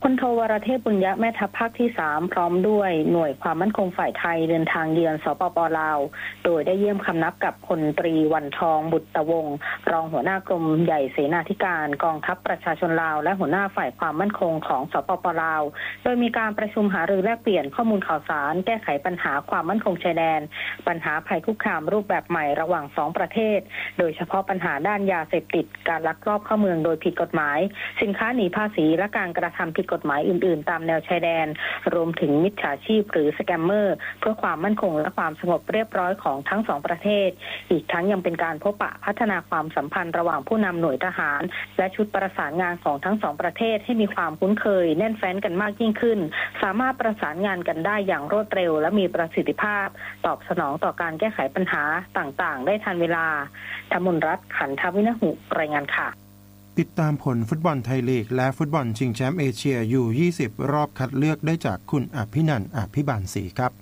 พลโทวรเทพบุญยะแม่ทัพภาคที่3พร้อมด้วยหน่วยความมั่นคงฝ่ายไทยเดินทางเยือนสปป.ลาวโดยได้เยี่ยมคำนับกับพลตรีวันทองบุตรวงศ์รองหัวหน้ากรมใหญ่เสนาธิการกองทัพประชาชนลาวและหัวหน้าฝ่ายความมั่นคงของสปป.ลาวโดยมีการประชุมหารือแลกเปลี่ยนข้อมูลข่าวสารแก้ไขปัญหาความมั่นคงชายแดนปัญหาภัยคุกคามรูปแบบใหม่ระหว่าง2ประเทศโดยเฉพาะปัญหาด้านยาเสพติดการลักลอบเข้าเมืองโดยผิดกฎหมายสินค้าหนีภาษีและการกระทำผิดกฎหมายอื่นๆตามแนวชายแดนรวมถึงมิจฉาชีพหรือสแกมเมอร์เพื่อความมั่นคงและความสงบเรียบร้อยของทั้ง2ประเทศอีกทั้งยังเป็นการพบปะพัฒนาความสัมพันธ์ระหว่างผู้นำหน่วยทหารและชุดประสานงานของทั้ง2ประเทศให้มีความคุ้นเคยแน่นแฟ้นกันมากยิ่งขึ้นสามารถประสานงานกันได้อย่างรวดเร็วและมีประสิทธิภาพตอบสนองต่อการแก้ไขปัญหาต่างๆได้ทันเวลาธมนรัตน์ขันธวินหุรายงานค่ะติดตามผลฟุตบอลไทยลีกและฟุตบอลชิงแชมป์เอเชียU20รอบคัดเลือกได้จากคุณอภินันท์ อภิบาลศรีครับ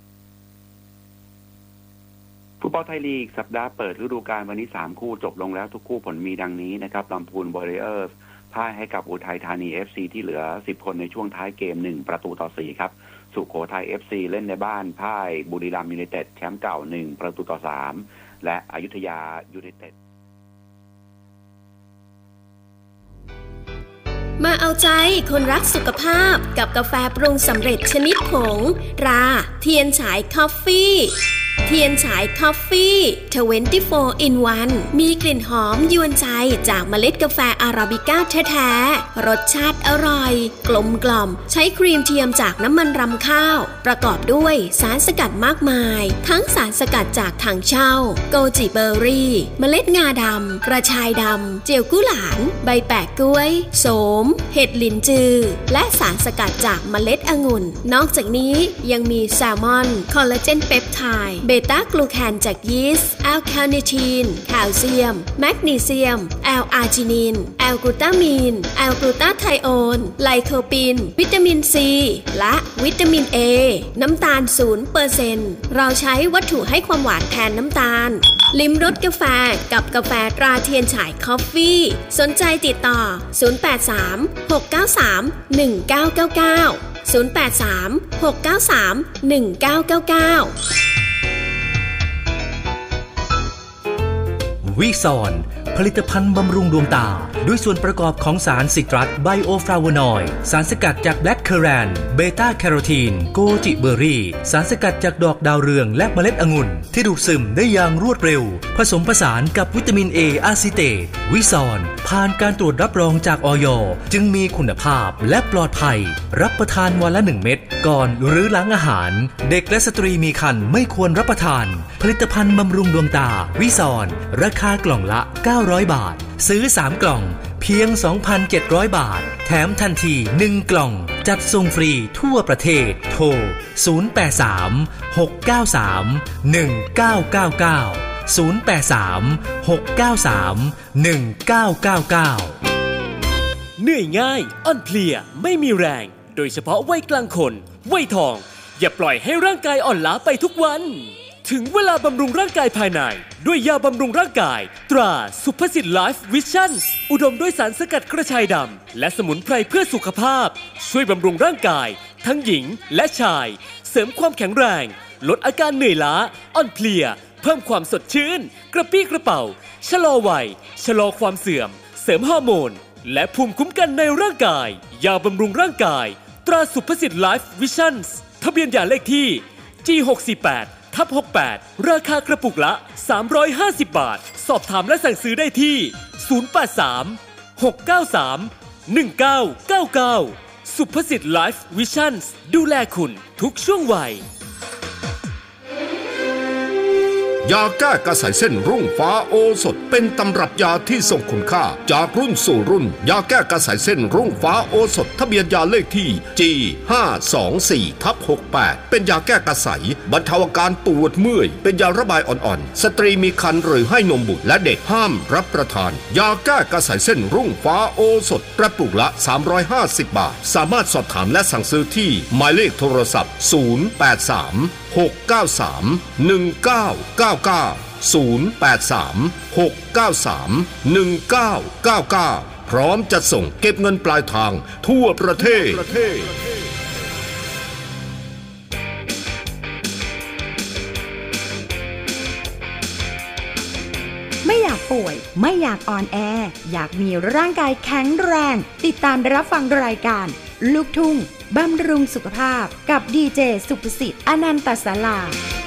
ฟุตบอลไทยลีกสัปดาห์เปิดฤดูกาลวันนี้3คู่จบลงแล้วทุกคู่ผลมีดังนี้นะครับลำพูนวอริเออร์สพ่ายให้กับอุทัยธานี FC ที่เหลือ10คนในช่วงท้ายเกม1-4ครับสุโขทัย FC เล่นในบ้านพ่ายบุรีรัมย์ยูไนเต็ดแชมป์เก่า1-3และอยุธยายูไนเต็ดมาเอาใจคนรักสุขภาพกับกาแฟปรุงสำเร็จชนิดผงตราเทียนฉายคอฟฟี่เทียนฉายคอฟฟี่24 in 1มีกลิ่นหอมยวนใจจากเมล็ดกาแฟอาราบิก้าแท้ๆรสชาติอร่อยกลมกล่อมใช้ครีมเทียมจากน้ำมันรำข้าวประกอบด้วยสารสกัดมากมายทั้งสารสกัดจากถังเช่าโกจิเบอร์รี่เมล็ดงาดำกระชายดำเจียวกุหลาบใบแปะกล้วยโสมเห็ดหลินจือและสารสกัดจากเมล็ดองุ่นนอกจากนี้ยังมีแซลมอนคอลลาเจนเปปไทด์เบต้ากลูแคนจากยีสต์แอลคาเนทีนแคลเซียมแมกนีเซียมแอลอาร์จินินแอลกลูตามีนแอลกลูตาไทโอนไลโคปินวิตามินซีและวิตามินเอน้ำตาล 0% เราใช้วัตถุให้ความหวานแทนน้ำตาลลิ้มรสกาแฟกับกาแฟตราเทียนฉายคอฟฟี่สนใจติดต่อ083-693-1999 วิซอนผลิตภัณฑ์บำรุงดวงตาด้วยส่วนประกอบของสารซิตรัสไบโอฟลาโวนอยด์สารสกัดจากแบล็คเคอแรนเบต้าแคโรทีนโกจิเบอร์รี่สารสกัดจากดอกดาวเรืองและเมล็ดองุ่นที่ดูดซึมได้อย่างรวดเร็วผสมผสานกับวิตามินเออะซิเตตวิซอนผ่านการตรวจรับรองจากอย.จึงมีคุณภาพและปลอดภัยรับประทานวันละ1 เม็ดก่อนหรือหลังอาหารเด็กและสตรีมีครรภ์ไม่ควรรับประทานผลิตภัณฑ์บำรุงดวงตาวิซอนราคากล่องละ900 บาทซื้อ3 กล่องเพียง 2,700 บาทแถมทันที1 กล่องจัดส่งฟรีทั่วประเทศโทร 083-693-1999 เหนื่อยง่ายอ่อนเพลียไม่มีแรงโดยเฉพาะวัยกลางคนวัยทองอย่าปล่อยให้ร่างกายอ่อนล้าไปทุกวันถึงเวลาบำรุงร่างกายภายในด้วยยาบำรุงร่างกายตราสุภสิทธิ์ไลฟ์วิชั่นอุดมด้วยสารสกัดกระชายดำและสมุนไพรเพื่อสุขภาพช่วยบำรุงร่างกายทั้งหญิงและชายเสริมความแข็งแรงลดอาการเหนื่อยล้าอ่อนเพลียเพิ่มความสดชื่นกระปรี้กระเป๋าชะลอวัยชะลอความเสื่อมเสริมฮอร์โมนและภูมิคุ้มกันในร่างกายยาบำรุงร่างกายตราสุภสิทธิ์ไลฟ์วิชั่นทะเบียนยาเลขที่ G648/68 ราคากระปุกละ350 บาทสอบถามและสั่งซื้อได้ที่083-693-1999สุภสิทธิ์ไลฟ์วิชั่นดูแลคุณทุกช่วงวัยยาแก้กระสายเส้นรุ่งฟ้าโอสถเป็นตำรับยาที่ทรงคุณค่าจากรุ่นสู่รุ่นยาแก้กระสายเส้นรุ่งฟ้าโอสถทะเบียนยาเลขที่ G524/68 เป็นยาแก้กระสายบรรเทาอาการปวดเมื่อยเป็นยาระบายอ่อนๆสตรีมีครรภ์หรือให้นมบุตรและเด็กห้ามรับประทานยาแก้กระสายเส้นรุ่งฟ้าโอสถกระปุกละ350 บาทสามารถสอบถามและสั่งซื้อที่หมายเลขโทรศัพท์083-693-1999 083-693-1999 พร้อมจัดส่งเก็บเงินปลายทางทั่วประเทศไม่อยากป่วยไม่อยากอ่อนแออยากมีร่างกายแข็งแรงติดตามรับฟังรายการลูกทุ่งบำรุงสุขภาพกับดีเจสุภสิทธิ์อนันตศาลา